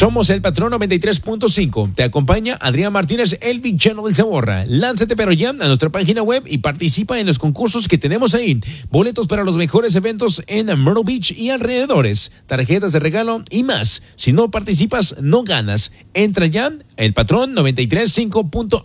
Somos el Patrón 93.5. Te acompaña Adrián Martínez, el villano del sabor. Lánzate pero ya a nuestra página web y participa en los concursos que tenemos ahí. Boletos para los mejores eventos en Myrtle Beach y alrededores, tarjetas de regalo y más. Si no participas, no ganas. Entra ya, elpatrón935.com.